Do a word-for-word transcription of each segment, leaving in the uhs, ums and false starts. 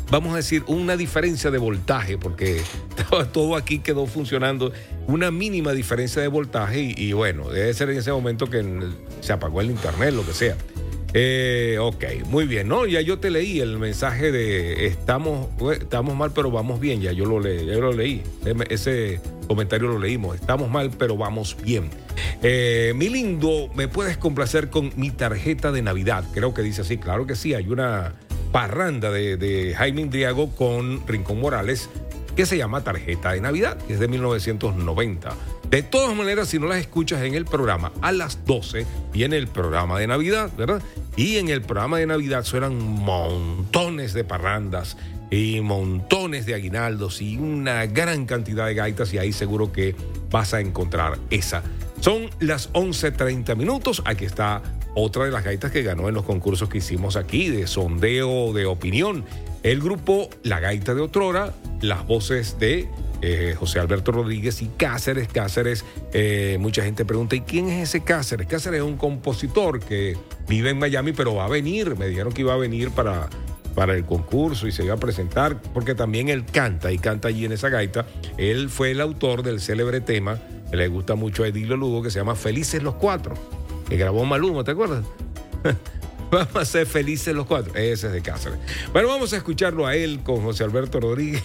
vamos a decir, una diferencia de voltaje, porque todo aquí quedó funcionando, una mínima diferencia de voltaje y, y bueno, debe ser en ese momento que se apagó el internet, lo que sea. Eh, ok, muy bien, ¿no? Ya yo te leí el mensaje de estamos, estamos mal, pero vamos bien, ya yo lo, le, ya yo lo leí, ese comentario lo leímos, estamos mal, pero vamos bien. Eh, mi lindo, ¿me puedes complacer con mi tarjeta de Navidad? Creo que dice así, claro que sí, hay una parranda de, de Jaime Indriago con Rincón Morales que se llama Tarjeta de Navidad, que es de mil novecientos noventa. De todas maneras, si no las escuchas en el programa, a las doce viene el programa de Navidad, ¿verdad? Y en el programa de Navidad suenan montones de parrandas y montones de aguinaldos y una gran cantidad de gaitas y ahí seguro que vas a encontrar esa. Son las once treinta minutos. Aquí está otra de las gaitas que ganó en los concursos que hicimos aquí de sondeo de opinión. El grupo La Gaita de Otrora, las voces de eh, José Alberto Rodríguez y Cáceres. Cáceres, eh, mucha gente pregunta, ¿y quién es ese Cáceres? Cáceres es un compositor que vive en Miami, pero va a venir. Me dijeron que iba a venir para, para el concurso y se iba a presentar, porque también él canta y canta allí en esa gaita. Él fue el autor del célebre tema que le gusta mucho a Edilio Lugo, que se llama Felices los Cuatro, que grabó Maluma, ¿te acuerdas? Vamos a ser felices los cuatro. Ese es de Cáceres. Bueno, vamos a escucharlo a él con José Alberto Rodríguez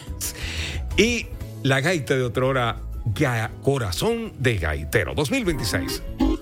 y La Gaita de Otrora, Corazón de Gaitero dos mil veintiséis.